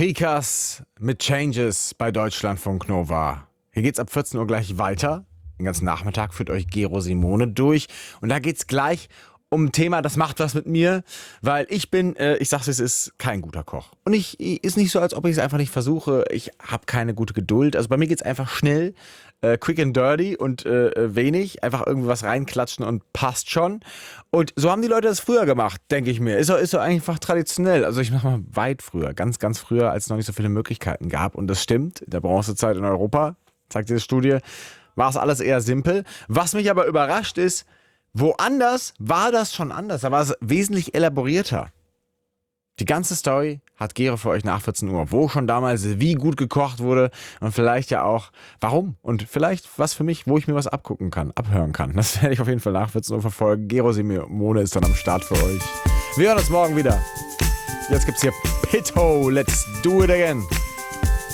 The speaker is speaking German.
Pikas mit Changes bei Deutschlandfunk Nova. Hier geht's ab 14 Uhr gleich weiter. Den ganzen Nachmittag führt euch Gero Simone durch. Und da geht's gleich um ein Thema, das macht was mit mir, weil ich bin, ich sag's es ist, kein guter Koch. Und ist nicht so, als ob ich es einfach nicht versuche. Ich habe keine gute Geduld. Also bei mir geht's einfach schnell, quick and dirty und wenig. Einfach irgendwie was reinklatschen und passt schon. Und so haben die Leute das früher gemacht, denke ich mir. Ist doch einfach traditionell. Also ich mach mal weit früher, ganz, ganz früher, als es noch nicht so viele Möglichkeiten gab. Und das stimmt, in der Bronzezeit in Europa, zeigt diese Studie, war es alles eher simpel. Was mich aber überrascht ist, woanders war das schon anders. Da war es wesentlich elaborierter. Die ganze Story hat Gero für euch nach 14 Uhr. Wo schon damals wie gut gekocht wurde und vielleicht ja auch warum. Und vielleicht was für mich, wo ich mir was abhören kann. Das werde ich auf jeden Fall nach 14 Uhr verfolgen. Gero Simone ist dann am Start für euch. Wir hören uns morgen wieder. Jetzt gibt's hier Pitto. Let's do it again.